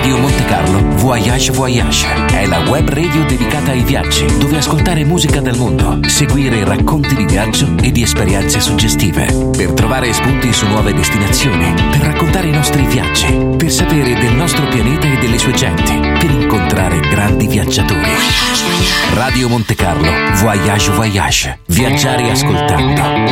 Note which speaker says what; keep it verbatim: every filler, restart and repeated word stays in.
Speaker 1: Radio Monte Carlo Voyage Voyage è la web radio dedicata ai viaggi, dove ascoltare musica del mondo, seguire racconti di viaggio e di esperienze suggestive, per trovare spunti su nuove destinazioni, per raccontare i nostri viaggi, per sapere del nostro pianeta e delle sue genti, per incontrare grandi viaggiatori. Radio Monte Carlo Voyage Voyage. Viaggiare ascoltando.